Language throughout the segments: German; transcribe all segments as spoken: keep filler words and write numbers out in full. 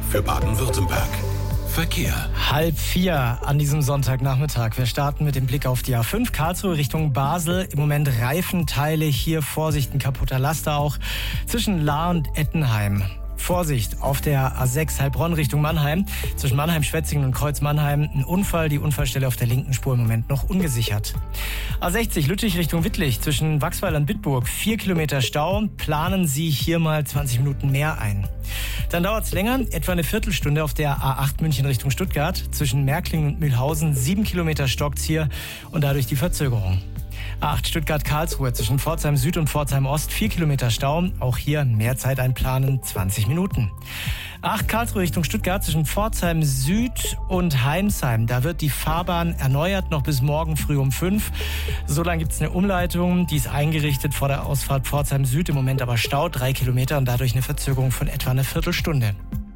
für Baden-Württemberg. Verkehr. Halb vier an diesem Sonntagnachmittag. Wir starten mit dem Blick auf die A fünf Karlsruhe Richtung Basel. Im Moment Reifenteile, hier Vorsicht, ein kaputter Laster auch zwischen Lahr und Ettenheim. Vorsicht auf der A sechs Heilbronn Richtung Mannheim. Zwischen Mannheim-Schwetzingen und Kreuz-Mannheim ein Unfall. Die Unfallstelle auf der linken Spur im Moment noch ungesichert. A sechzig Lüttich Richtung Wittlich. Zwischen Wachsweiler und Bitburg vier Kilometer Stau. Planen Sie hier mal zwanzig Minuten mehr ein. Dann dauert es länger, etwa eine Viertelstunde auf der A acht München Richtung Stuttgart. Zwischen Märklingen und Mühlhausen sieben Kilometer stockt's hier und dadurch die Verzögerung. A acht Stuttgart-Karlsruhe zwischen Pforzheim Süd und Pforzheim Ost vier Kilometer Stau. Auch hier mehr Zeit einplanen, zwanzig Minuten. A acht Karlsruhe Richtung Stuttgart zwischen Pforzheim Süd und Heimsheim. Da wird die Fahrbahn erneuert, noch bis morgen früh um fünf. So lange gibt es eine Umleitung, die ist eingerichtet vor der Ausfahrt Pforzheim Süd. Im Moment aber Stau, drei Kilometer und dadurch eine Verzögerung von etwa einer Viertelstunde.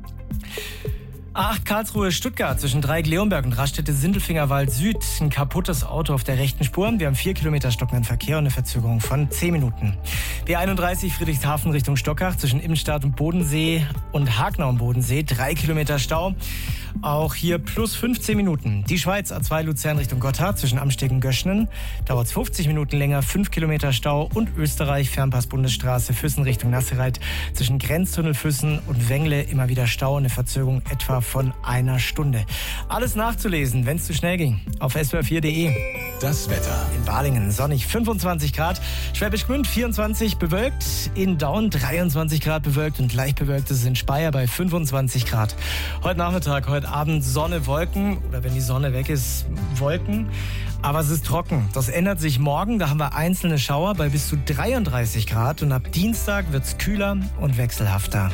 A acht Karlsruhe Stuttgart zwischen Dreieck-Leonberg und Raststätte-Sindelfingerwald Süd. Ein kaputtes Auto auf der rechten Spur. Wir haben vier Kilometer stockenden Verkehr und eine Verzögerung von zehn Minuten. B einunddreißig Friedrichshafen Richtung Stockach zwischen Immenstadt und Bodensee und Hagenau und Bodensee. Drei Kilometer Stau. Auch hier plus fünfzehn Minuten. Die Schweiz A zwei Luzern Richtung Gotthard zwischen Amsteg und Göschenen. Dauert fünfzig Minuten länger, fünf Kilometer Stau. Und Österreich Fernpass Bundesstraße Füssen Richtung Nassereit zwischen Grenztunnel Füssen und Wengle immer wieder Stau. Eine Verzögerung etwa von einer Stunde. Alles nachzulesen, wenn es zu schnell ging, auf S W R vier punkt de. Das Wetter. In Balingen sonnig fünfundzwanzig Grad, Schwäbisch Gmünd vierundzwanzig bewölkt, in Daun dreiundzwanzig Grad bewölkt und leicht bewölkt ist es in Speyer bei fünfundzwanzig Grad. Heute Nachmittag, heute Abend Sonne, Wolken oder wenn die Sonne weg ist, Wolken. Aber es ist trocken. Das ändert sich morgen. Da haben wir einzelne Schauer bei bis zu dreiunddreißig Grad und ab Dienstag wird es kühler und wechselhafter.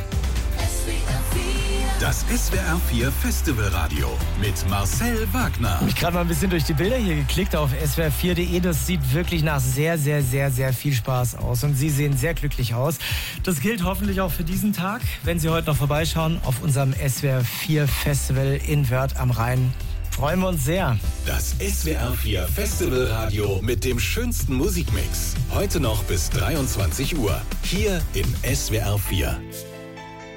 Das S W R vier Festivalradio mit Marcel Wagner. Ich habe mich gerade mal ein bisschen durch die Bilder hier geklickt auf S W R vier punkt de. Das sieht wirklich nach sehr, sehr, sehr, sehr viel Spaß aus. Und Sie sehen sehr glücklich aus. Das gilt hoffentlich auch für diesen Tag, wenn Sie heute noch vorbeischauen auf unserem S W R vier Festival in Wörth am Rhein. Freuen wir uns sehr. Das S W R vier Festivalradio mit dem schönsten Musikmix. Heute noch bis dreiundzwanzig Uhr. Hier in S W R vier.